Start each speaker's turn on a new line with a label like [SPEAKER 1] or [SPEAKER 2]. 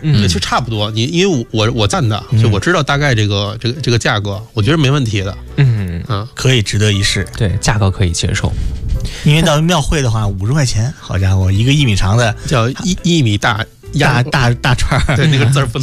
[SPEAKER 1] 其实差不多。因为我赞的，就我知道大概这个价格，我觉得没问题的。
[SPEAKER 2] 可以值得一试。
[SPEAKER 3] 对，价格可以接受。
[SPEAKER 2] 因为到庙会的话，50块钱，好家伙，一个1米长的
[SPEAKER 1] 叫1米大
[SPEAKER 2] 串儿，
[SPEAKER 1] 对，那个字儿不